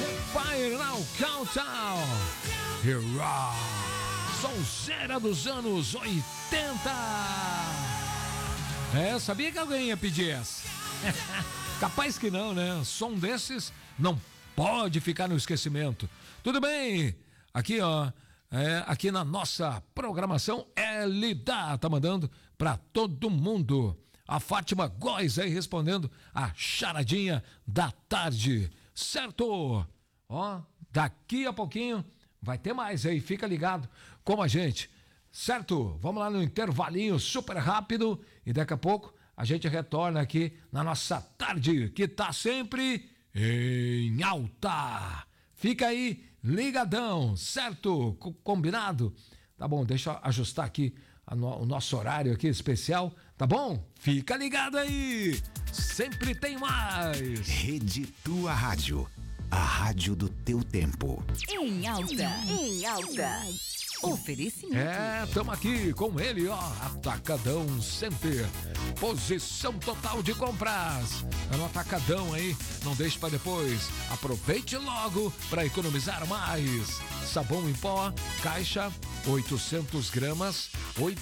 Final Countdown. Hurrah! Sonzeira dos anos 80. Sabia que alguém ia pedir essa? Capaz que não, né? Som desses não pode ficar no esquecimento. Tudo bem? Aqui, ó. Aqui na nossa programação, Elida tá mandando pra todo mundo. A Fátima Góes aí respondendo a charadinha da tarde. Certo? Ó, daqui a pouquinho vai ter mais aí, fica ligado com a gente. Certo? Vamos lá no intervalinho super rápido e daqui a pouco a gente retorna aqui na nossa tarde, que tá sempre em alta. Fica aí ligadão, certo? Combinado? Tá bom, deixa eu ajustar aqui o nosso horário aqui especial, tá bom? Fica ligado aí, sempre tem mais. Rede Tua Rádio, a rádio do teu tempo. Em alta. Oferecimento. Estamos aqui com ele, ó, Atacadão Center. Posição total de compras. É no Atacadão aí, não deixe para depois. Aproveite logo para economizar mais. Sabão em pó, caixa, 800 gramas,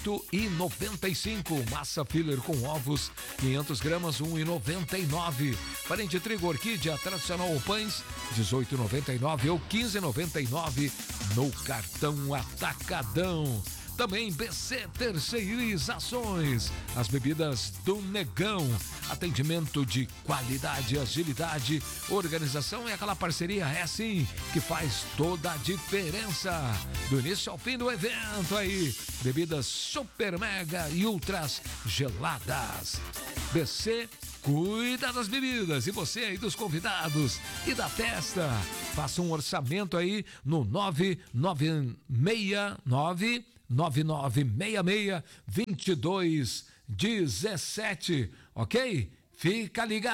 R$8,95. Massa filler com ovos, 500 gramas, R$1,99. Farinha de trigo orquídea tradicional ou pães, R$18,99 ou R$15,99 no cartão Atacadão. Também BC Terceirizações, as bebidas do Negão, atendimento de qualidade, agilidade, organização é aquela parceria, sim, que faz toda a diferença. Do início ao fim do evento aí, bebidas super mega e ultras geladas. BC cuida das bebidas e você aí dos convidados e da festa. Faça um orçamento aí no 9966-2217, ok? Fica ligado.